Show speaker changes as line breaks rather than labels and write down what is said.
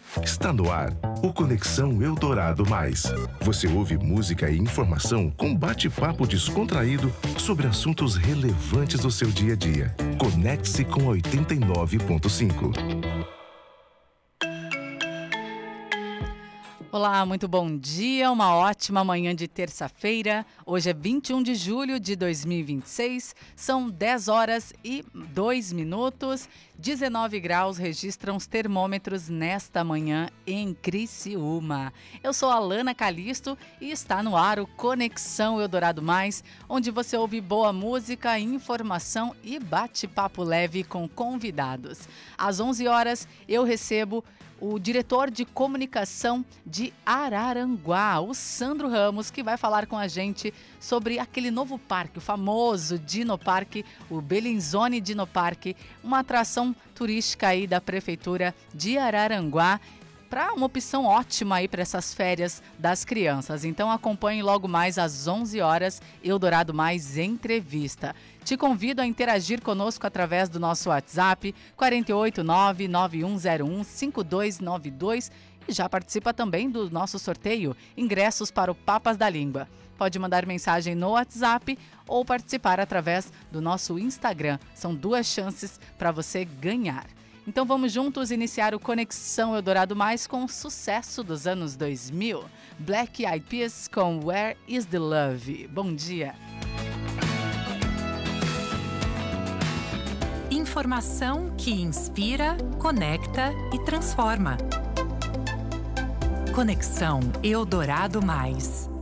Está no ar o Conexão Eldorado Mais. Você ouve música e informação com bate-papo descontraído sobre assuntos relevantes do seu dia a dia. Conecte-se com 89.5.
Olá, muito bom dia, uma ótima manhã de terça-feira. Hoje é 21 de julho de 2026, são 10 horas e 2 minutos, 19 graus registram os termômetros nesta manhã em Criciúma. Eu sou a Alana Calisto e está no ar o Conexão Eldorado Mais, onde você ouve boa música, informação e bate-papo leve com convidados. Às 11 horas eu recebo o diretor de comunicação de Araranguá, o Sandro Ramos, que vai falar com a gente sobre aquele novo parque, o famoso Dinoparque, o Bellinzone Dinoparque, uma atração turística aí da Prefeitura de Araranguá, para uma opção ótima aí para essas férias das crianças. Então acompanhe logo mais às 11 horas, Eldorado Mais Entrevista. Te convido a interagir conosco através do nosso WhatsApp 489-9101-5292 e já participa também do nosso sorteio, ingressos para o Papas da Língua. Pode mandar mensagem no WhatsApp ou participar através do nosso Instagram. São 2 chances para você ganhar. Então vamos juntos iniciar o Conexão Eldorado Mais com o sucesso dos anos 2000. Black Eyed Peas com Where is the Love? Bom dia!
Informação que inspira, conecta e transforma. Conexão Eldorado Mais.